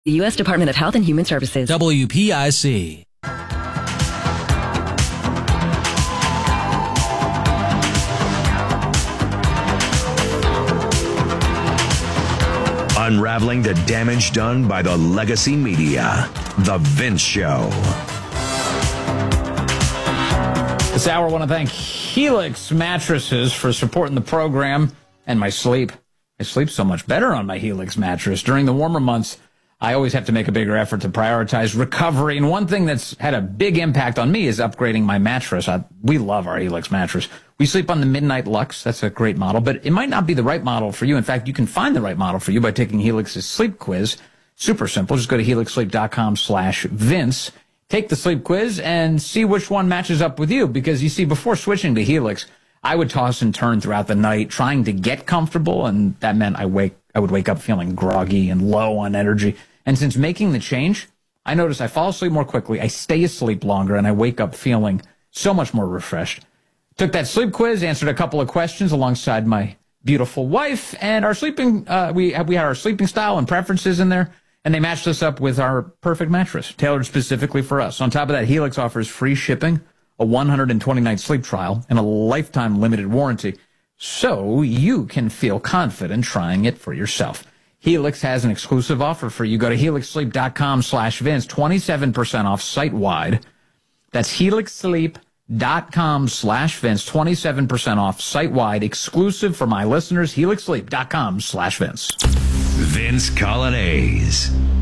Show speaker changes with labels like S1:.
S1: The U.S. Department of Health and Human Services.
S2: WPIC.
S3: Unraveling the damage done by the legacy media. The Vince Show.
S4: This hour, I want to thank Helix Mattresses for supporting the program and my sleep. I sleep so much better on my Helix mattress. During the warmer months, I always have to make a bigger effort to prioritize recovery. And one thing that's had a big impact on me is upgrading my mattress. We love our Helix mattress. We sleep on the Midnight Lux. That's a great model, but it might not be the right model for you. In fact, you can find the right model for you by taking Helix's sleep quiz. Super simple. Just go to helixsleep.com/Vince. Take the sleep quiz and see which one matches up with you. Because you see, before switching to Helix, I would toss and turn throughout the night trying to get comfortable, and that meant I would wake up feeling groggy and low on energy. And since making the change, I notice I fall asleep more quickly, I stay asleep longer, and I wake up feeling so much more refreshed. Took that sleep quiz, answered a couple of questions alongside my beautiful wife, and our sleeping we had our sleeping style and preferences in there, and they matched us up with our perfect mattress, tailored specifically for us. On top of that, Helix offers free shipping, a 120-night sleep trial, and a lifetime limited warranty, so you can feel confident trying it for yourself. Helix has an exclusive offer for you. Go to helixsleep.com/Vince, 27% off site-wide. That's helixsleep.com/Vince, 27% off site-wide, exclusive for my listeners, helixsleep.com/Vince.
S3: Vince Colonnese.